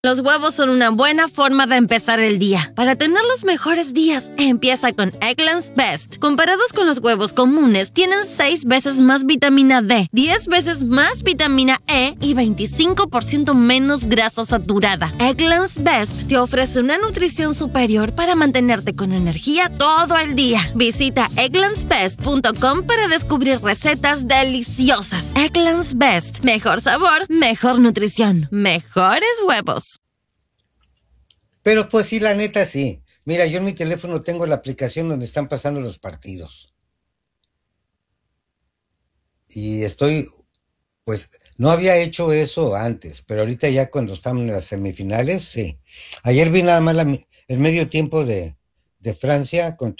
Los huevos son una buena forma de empezar el día. Para tener los mejores días, empieza con Eggland's Best. Comparados con los huevos comunes, tienen 6 veces más vitamina D, 10 veces más vitamina E y 25% menos grasa saturada. Eggland's Best te ofrece una nutrición superior para mantenerte con energía todo el día. Visita egglandsbest.com para descubrir recetas deliciosas. Eggland's Best. Mejor sabor, mejor nutrición, mejores huevos. Pero pues sí, la neta sí. Mira, yo en mi teléfono tengo la aplicación donde están pasando los partidos. Y pues, no había hecho eso antes, pero ahorita ya cuando estamos en las semifinales, sí. Ayer vi nada más el medio tiempo de Francia contra